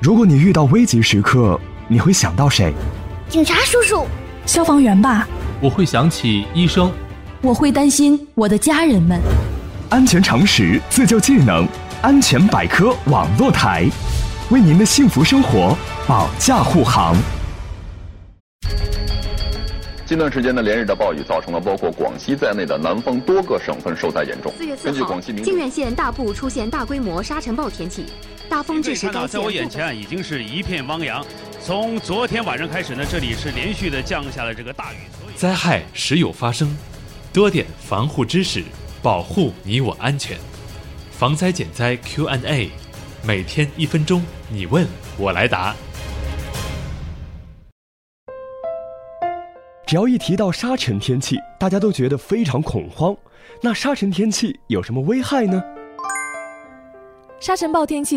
如果你遇到危急时刻，你会想到谁？ 警察叔叔， 消防员吧。 我会想起医生。 我会担心我的家人们。 安全常识，自救技能，安全百科网络台，为您的幸福生活保驾护航。 近段时间的连日的暴雨造成了包括广西在内的南方多个省份受灾严重。 4月4号，靖远县大部出现大规模沙尘暴天气，大风致使该县在我眼前已经是一片汪洋。从昨天晚上开始呢，这里是连续的降下了这个大雨。 灾害时有发生，多点防护知识，保护你我安全。防灾减灾 Q&A， 每天1分钟，你问我来答。 只要一提到沙尘天气，大家都觉得非常恐慌。那沙尘天气有什么危害呢？ 沙尘暴天气